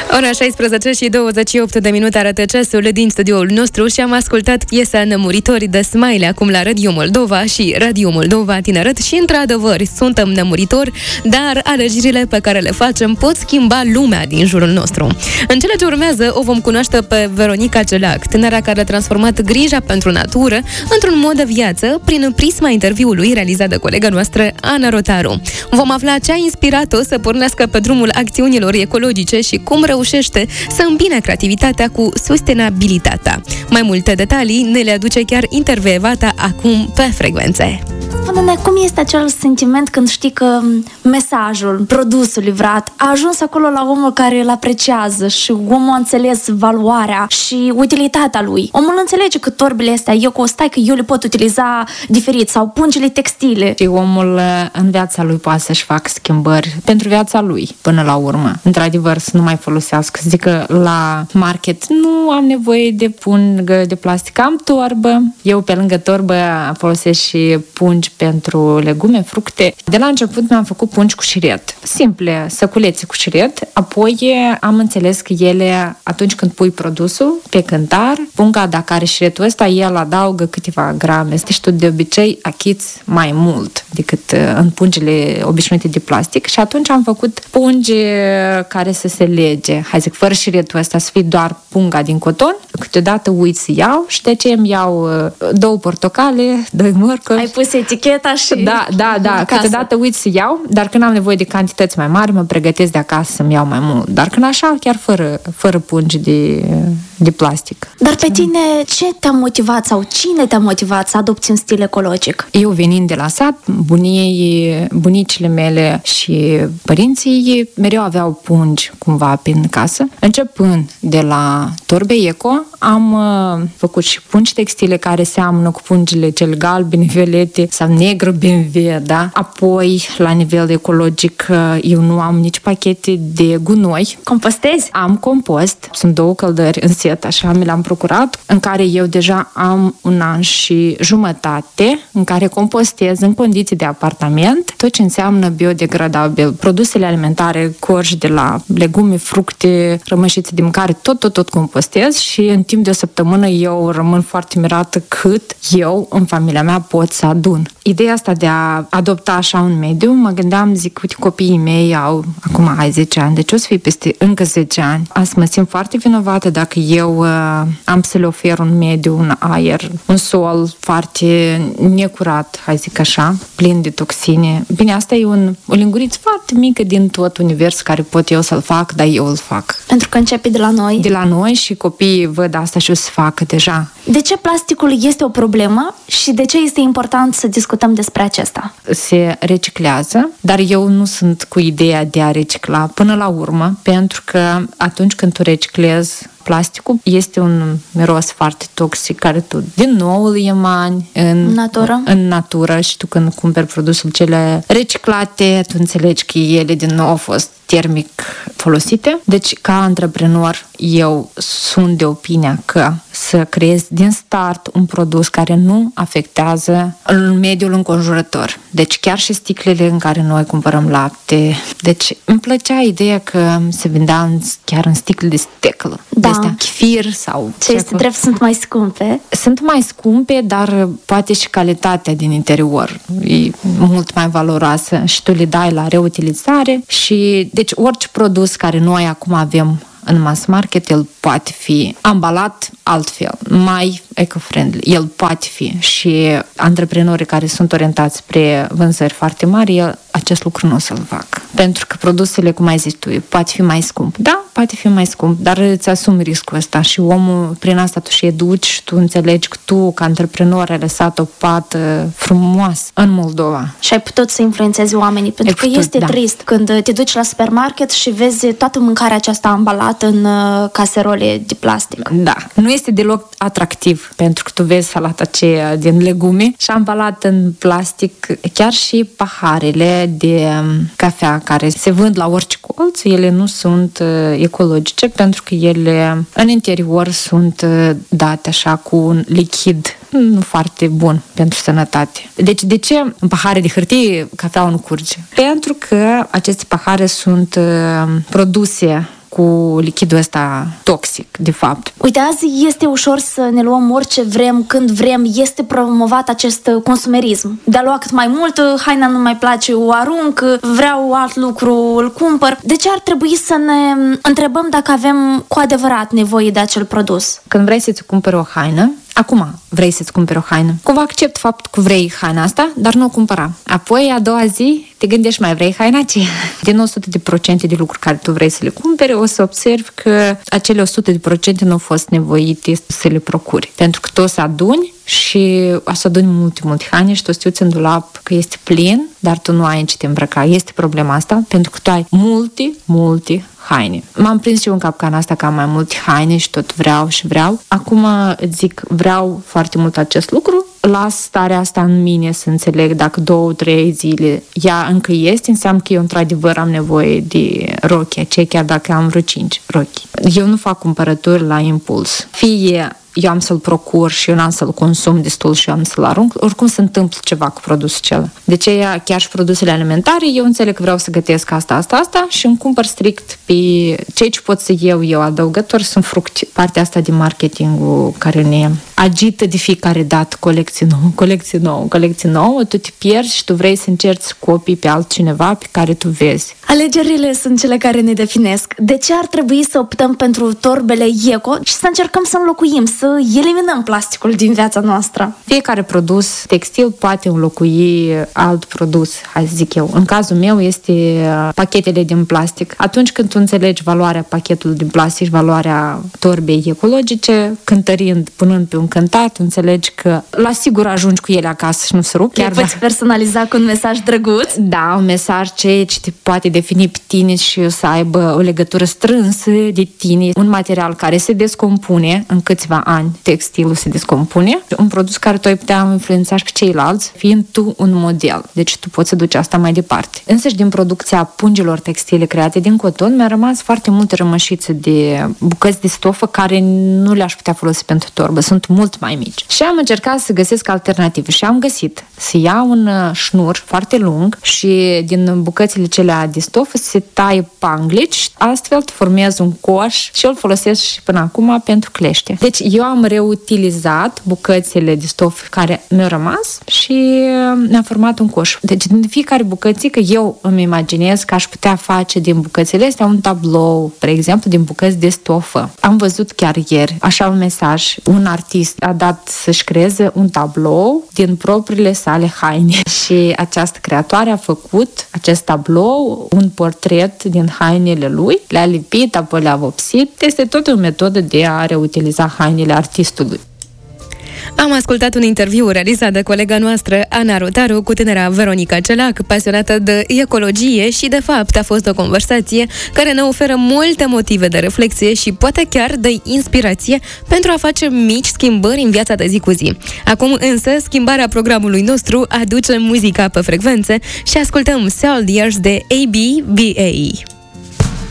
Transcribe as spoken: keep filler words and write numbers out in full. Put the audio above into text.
Ora șaisprezece și douăzeci și opt de minute arată ceasul din studioul nostru și am ascultat piesa Nemuritori de Smiley acum la Radio Moldova și Radio Moldova Tineret și, într-adevăr, suntem nemuritori, dar alegerile pe care le facem pot schimba lumea din jurul nostru. În cele ce urmează o vom cunoaște pe Veronica Celac, tânăra care a transformat grija pentru natură într-un mod de viață prin prisma interviului realizat de colega noastră Ana Rotaru. Vom afla ce a inspirat-o să pornească pe drumul acțiunilor ecologice și cum reușește să îmbine creativitatea cu sustenabilitatea. Mai multe detalii ne le aduce chiar intervievata acum pe Frecvențe. Spune-ne, cum este acel sentiment când știi că mesajul, produsul livrat a ajuns acolo la omul care îl apreciază și omul a înțeles valoarea și utilitatea lui. Omul înțelege că torbele astea, eu că o stai că eu le pot utiliza diferit, sau pungile textile. Și omul în viața lui poate să-și facă schimbări pentru viața lui până la urmă. Într-adevăr, să nu mai folosească, să zică la market, nu am nevoie de pungă de plastic, am torbă. Eu pe lângă torbă folosesc și pungi pentru legume, fructe. De la început mi-am făcut pungi cu șiret. Simple, săculețe cu șiret. Apoi am înțeles că ele, atunci când pui produsul pe cântar, punga, dacă are șiretul ăsta, el adaugă câteva grame. Deci tu de obicei achiți mai mult decât în pungile obișnuite de plastic și atunci am făcut pungi care să se lege. Hai zic, fără șiretul ăsta, să fie doar punga din coton. Câteodată uit să iau și de ce îmi iau două portocale, doi morcovi. Ai pus eticheta și... Da, da, da. Câteodată uit să iau, dar când am nevoie de cantități mai mari, mă pregătesc de acasă să-mi iau mai mult. Dar când așa, chiar fără, fără pungi de, de plastic. Dar pe tine, ce te-a motivat sau cine te-a motivat să adopți un stil ecologic? Eu venind de la sat, bunii, bunicile mele și părinții mereu aveau pungi cumva prin casă. Începând de la torbe eco, am uh, făcut și pungi textile care seamănă cu pungile cel galbene, violete sau negru B M W, da? Apoi, la nivel ecologic, eu nu am nici pachete de gunoi. Compostezi? Am compost. Sunt două căldări în set, așa mi le-am procurat, în care eu deja am un an și jumătate, în care compostez în condiții de apartament tot ce înseamnă biodegradabil. Produsele alimentare, corși de la legume, fructe, rămășițe de mâncare, tot, tot, tot compostez și în timp de o săptămână eu rămân foarte mirată cât eu, în familia mea, pot să adun. Ideea asta de a adopta așa un mediu, mă gândeam, zic, uite, copiii mei au acum hai zece ani, deci o să fie peste încă zece ani. Asta mă simt foarte vinovată dacă eu uh, am să le ofer un mediu, un aer, un sol foarte necurat, hai zic așa, plin de toxine. Bine, asta e un, o linguriță foarte mică din tot universul care pot eu să-l fac, dar eu îl fac. Pentru că începe de la noi. De la noi și copiii văd asta și o să facă deja. De ce plasticul este o problemă și de ce este important să discutăm despre acesta? Se reciclează, dar eu nu sunt cu ideea de a recicla până la urmă, pentru că atunci când tu reciclezi plasticul, este un miros foarte toxic care tu din nou îl emani în natură. în natură și tu când cumperi produsul cele reciclate, tu înțelegi că ele din nou au fost termic folosite. Deci, ca antreprenor, eu sunt de opinia că să creezi din start un produs care nu afectează mediul înconjurător. Deci, chiar și sticlele în care noi cumpărăm lapte. Deci, îmi plăcea ideea că se vindea chiar în sticle de sticlă. Da. Astea, chifir sau... Ce este drept, sunt mai scumpe. Sunt mai scumpe, dar poate și calitatea din interior e mult mai valoroasă și tu le dai la reutilizare și deci orice produs care noi acum avem în mass market, el poate fi ambalat altfel, mai eco-friendly. El poate fi și antreprenorii care sunt orientați spre vânzări foarte mari, el, acest lucru nu o să-l fac. Pentru că produsele, cum ai zis tu, poate fi mai scump. Da, poate fi mai scump, dar îți asumi riscul ăsta și omul, prin asta tu și educi și tu înțelegi că tu, ca antreprenor, ai lăsat o pată frumoasă în Moldova. Și ai putut să influențezi oamenii, pentru ai că putut, este da. trist când te duci la supermarket și vezi toată mâncarea aceasta ambalată în caserole de plastic. Da, nu este deloc atractiv, pentru că tu vezi salata aceea din legume și ambalat în plastic, chiar și paharele de cafea care se vând la orice colț, ele nu sunt ecologice, pentru că ele în interior sunt date așa cu un lichid nu foarte bun pentru sănătate. Deci de ce în pahare de hârtie cafeaua nu curge? Pentru că aceste pahare sunt uh, produse cu lichidul ăsta toxic, de fapt. Uite, azi este ușor să ne luăm orice vrem, când vrem, este promovat acest consumerism. De a lua cât mai mult, haina nu mai place, o arunc, vreau alt lucru, îl cumpăr. De ce ar trebui să ne întrebăm dacă avem cu adevărat nevoie de acel produs? Când vrei să-ți cumperi o haină, acum vrei să-ți cumperi o haină, cumva accept faptul că vrei haina asta, dar nu o cumpăra. Apoi, a doua zi, te gândești, mai vrei haina aceea? Din o sută de procente de lucruri care tu vrei să le cumperi, o să observi că acele o sută de procente nu au fost nevoite să le procuri. Pentru că tu o să aduni și o să aduni multe, multe haine și tu o să te uiți în dulap că este plin, dar tu nu ai în ce te îmbrăca. Este problema asta, pentru că tu ai multe, multe haine. M-am prins și eu în capcana asta că am mai multe haine și tot vreau și vreau. Acum îți zic, vreau foarte mult acest lucru, las starea asta în mine să înțeleg dacă două, trei zile ea încă este, înseamnă că eu într-adevăr am nevoie de rochii aceia, chiar dacă am vreo cinci rochi. Eu nu fac cumpărături la impuls. Fie eu am să-l procur și eu n-am să-l consum destul și eu am să-l arunc, oricum se întâmplă ceva cu produsul acela. De aceea, chiar și produsele alimentare, eu înțeleg că vreau să gătesc asta, asta, asta și îmi cumpăr strict pe ceea ce pot să iau eu adăugător, sunt fructe. Partea asta de marketingul care ne agită de fiecare dată colecție nouă, colecție nouă, colecție nouă, tu te pierzi și tu vrei să încerci să copii pe altcineva pe care tu vezi. Alegerile sunt cele care ne definesc. De ce ar trebui să optăm pentru torbele eco și să încercăm să înlocuim, să eliminăm plasticul din viața noastră? Fiecare produs textil poate înlocui alt produs, hai să zic eu. În cazul meu este pachetele din plastic. Atunci când tu înțelegi valoarea pachetului din plastic și valoarea torbei ecologice, cântărind, punând pe un cântar, tu înțelegi că la sigur ajungi cu ele acasă și nu se rup. Le poți personaliza cu un mesaj drăguț? Da, un mesaj ce te poate defini pe tine și să aibă o legătură strânsă de tine. Un material care se descompune în câțiva ani, textilul se descompune. Un produs care tu ai putea influența și pe ceilalți, fiind tu un model. Deci tu poți să duci asta mai departe. Însă și din producția pungilor textile create din coton mi-a rămas foarte multe rămășițe de bucăți de stofă care nu le-aș putea folosi pentru torbă. Sunt mult mai mici. Și am încercat să găsesc alternative și am găsit să iau un șnur foarte lung și din bucățile celea de stofă se taie panglici, astfel formez un coș și îl folosesc și până acum pentru clește. Deci eu am reutilizat bucățile de stofă care mi-au rămas și ne-am format un coș. Deci din fiecare bucățică eu îmi imaginez că aș putea face din bucățile astea un tablou, spre exemplu, din bucăți de stofă. Am văzut chiar ieri așa un mesaj. Un artist a dat să-și creeze un tablou din propriile sale haine și această creatoare a făcut acest tablou, un portret din hainele lui, le-a lipit, apoi le-a vopsit. Este tot o metodă de a reutiliza hainele artistului. Am ascultat un interviu realizat de colega noastră, Ana Rotaru, cu tânăra Veronica Celac, pasionată de ecologie și, de fapt, a fost o conversație care ne oferă multe motive de reflexie și poate chiar de inspirație pentru a face mici schimbări în viața de zi cu zi. Acum, însă, schimbarea programului nostru aduce muzica pe frecvențe și ascultăm Soldiers de A B B A.